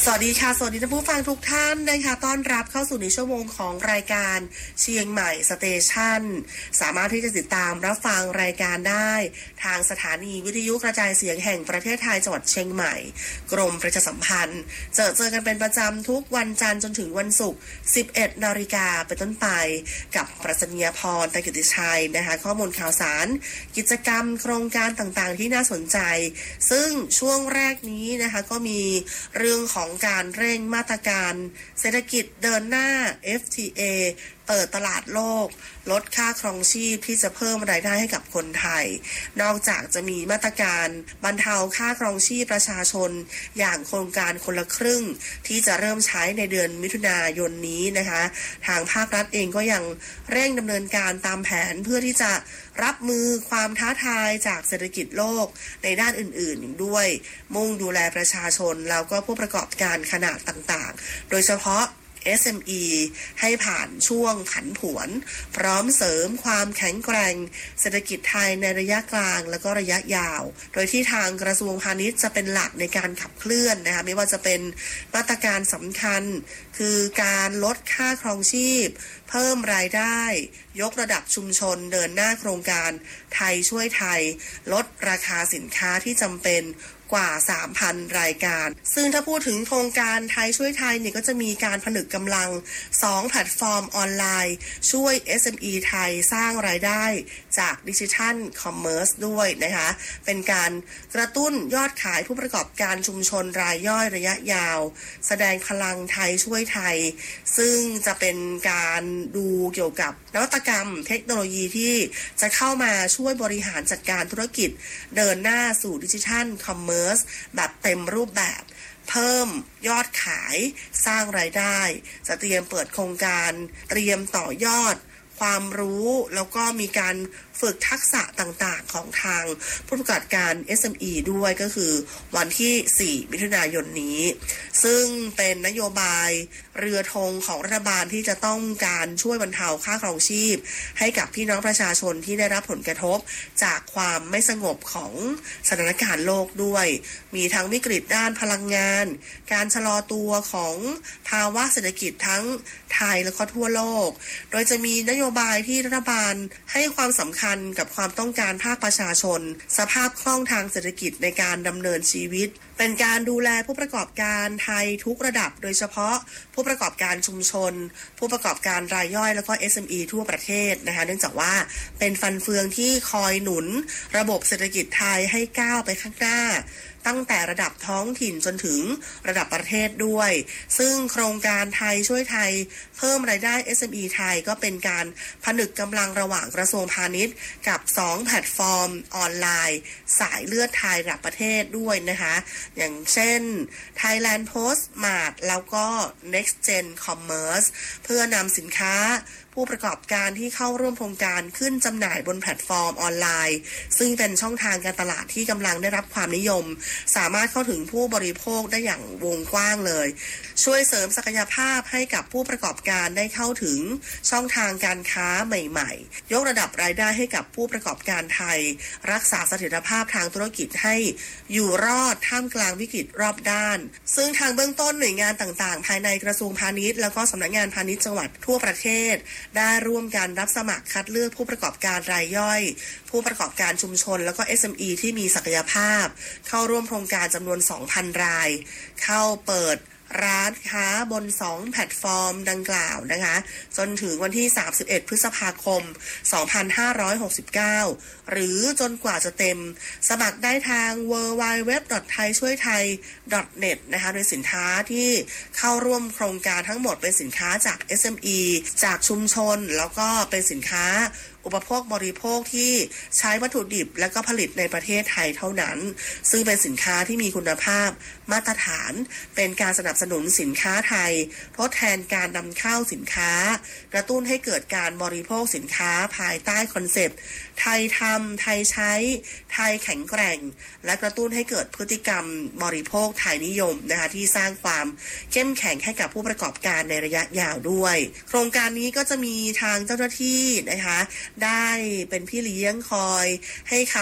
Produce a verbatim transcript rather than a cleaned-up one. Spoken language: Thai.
สวัสดีค่ะสวัสดีท่านผู้ฟังทุกท่านนะคะต้อนรับเข้าสู่ในชั่วโมงของรายการเชียงใหม่สเตชันสามารถที่จะติดตามรับฟังรายการได้ทางสถานีวิทยุกระจายเสียงแห่งประเทศไทยจังหวัดเชียงใหม่กรมประชาสัมพันธ์เจอเจอกันเป็นประจำทุกวันจันทร์จนถึงวันศุกร์ สิบเอ็ดนาฬิกาเป็นต้นไปกับปรัชญาพรตกิติชัยนะคะข้อมูลข่าวสารกิจกรรมโครงการต่างๆที่น่าสนใจซึ่งช่วงแรกนี้นะคะก็มีเรื่องของการเร่งมาตรการเศรษฐกิจเดินหน้า เอฟ ที เอ เปิดตลาดโลกลดค่าครองชีพที่จะเพิ่มรายได้ให้กับคนไทยนอกจากจะมีมาตรการบรรเทาค่าครองชีพประชาชนอย่างโครงการคนละครึ่งที่จะเริ่มใช้ในเดือนมิถุนายนนี้นะคะทางภาครัฐเองก็ยังเร่งดำเนินการตามแผนเพื่อที่จะรับมือความท้าทายจากเศรษฐกิจโลกในด้านอื่นๆด้วยมุ่งดูแลประชาชนแล้วก็ผู้ประกอบการขนาดต่างๆโดยเฉพาะเอส เอ็ม อี ให้ผ่านช่วงผันผวนพร้อมเสริมความแข็งแกร่งเศรษฐกิจไทยในระยะกลางและก็ระยะยาวโดยที่ทางกระทรวงพาณิชย์จะเป็นหลักในการขับเคลื่อนนะคะไม่ว่าจะเป็นมาตรการสำคัญคือการลดค่าครองชีพเพิ่มรายได้ยกระดับชุมชนเดินหน้าโครงการไทยช่วยไทยลดราคาสินค้าที่จำเป็นกว่า สามพัน รายการซึ่งถ้าพูดถึงโครงการไทยช่วยไทยเนี่ยก็จะมีการผนึกกำลังสองแพลตฟอร์มออนไลน์ช่วย เอส เอ็ม อี ไทยสร้างรายได้จากดิจิทัลคอมเมอร์สด้วยนะคะเป็นการกระตุ้นยอดขายผู้ประกอบการชุมชนรายย่อยระยะยาวแสดงพลังไทยช่วยไทยซึ่งจะเป็นการดูเกี่ยวกับนวัตกรรมเทคโนโลยีที่จะเข้ามาช่วยบริหารจัดการธุรกิจเดินหน้าสู่ดิจิทัลคอมเมอร์สแบบเต็มรูปแบบเพิ่มยอดขายสร้างรายได้จะเตรียมเปิดโครงการเตรียมต่อยอดความรู้แล้วก็มีการฝึกทักษะต่างๆของทางผู้ประกอบการ เอส เอ็ม อี ด้วยก็คือวันที่สี่มิถุนายนนี้ซึ่งเป็นนโยบายเรือธงของรัฐบาลที่จะต้องการช่วยบรรเทาค่าครองชีพให้กับพี่น้องประชาชนที่ได้รับผลกระทบจากความไม่สงบของสถานการณ์โลกด้วยมีทั้งวิกฤตด้านพลังงานการชะลอตัวของภาวะเศรษฐกิจทั้งไทยและก็ทั่วโลกโดยจะมีนโยบายที่รัฐบาลให้ความสำคัญกับความต้องการภาคประชาชนสภาพคล่องทางเศรษฐกิจในการดำเนินชีวิตเป็นการดูแลผู้ประกอบการไทยทุกระดับโดยเฉพาะผู้ประกอบการชุมชนผู้ประกอบการรายย่อยแล้วก็ เอส เอ็ม อี ทั่วประเทศนะคะเนื่องจากว่าเป็นฟันเฟืองที่คอยหนุนระบบเศรษฐกิจไทยให้ก้าวไปข้างหน้าตั้งแต่ระดับท้องถิ่นจนถึงระดับประเทศด้วยซึ่งโครงการไทยช่วยไทยเพิ่มรายได้ เอส เอ็ม อี ไทยก็เป็นการผนึกกำลังระหว่างกระทรวงพาณิชย์กับสองแพลตฟอร์มออนไลน์สายเลือดไทยระดับประเทศด้วยนะคะอย่างเช่น Thailand Postmart แล้วก็ Next Gen Commerce เพื่อนำสินค้าผู้ประกอบการที่เข้าร่วมโครงการขึ้นจำหน่ายบนแพลตฟอร์มออนไลน์ซึ่งเป็นช่องทางการตลาดที่กำลังได้รับความนิยมสามารถเข้าถึงผู้บริโภคได้อย่างวงกว้างเลยช่วยเสริมศักยภาพให้กับผู้ประกอบการได้เข้าถึงช่องทางการค้าใหม่ๆยกระดับรายได้ให้กับผู้ประกอบการไทยรักษาเสถียรภาพทางธุรกิจให้อยู่รอดท่ามกลางวิกฤตรอบด้านซึ่งทางเบื้องต้นหน่วยงานต่างๆภายในกระทรวงพาณิชย์แล้วก็สำนักงานพาณิชย์จังหวัดทั่วประเทศได้ร่วมกันรับสมัครคัดเลือกผู้ประกอบการรายย่อยผู้ประกอบการชุมชนแล้วก็ เอส เอ็ม อี ที่มีศักยภาพเข้าร่วมโครงการจำนวน สองพัน รายเข้าเปิดร้านค้าบนสองแพลตฟอร์มดังกล่าวนะคะจนถึงวันที่สามสิบเอ็ดพฤษภาคมสองพันห้าร้อยหกสิบเก้าหรือจนกว่าจะเต็มสมัครได้ทาง ดับเบิลยู ดับเบิลยู ดับเบิลยู ดอท ไทยช่วยไทย ดอท เน็ต นะคะโดยสินค้าที่เข้าร่วมโครงการทั้งหมดเป็นสินค้าจาก เอส เอ็ม อี จากชุมชนแล้วก็เป็นสินค้าอุปโภคบริโภคที่ใช้วัตถุดิบและก็ผลิตในประเทศไทยเท่านั้นซึ่งเป็นสินค้าที่มีคุณภาพมาตรฐานเป็นการสนับสนุนสินค้าไทยทดแทนการนำเข้าสินค้ากระตุ้นให้เกิดการบริโภคสินค้าภายใต้คอนเซปต์ไทยทำไทยใช้ไทยแข็งแกร่งและกระตุ้นให้เกิดพฤติกรรมบริโภคไทยนิยมนะคะที่สร้างความเข้มแข็งให้กับผู้ประกอบการในระยะยาวด้วยโครงการนี้ก็จะมีทางเจ้าหน้าที่นะคะได้เป็นพี่เลี้ยงคอยให้ค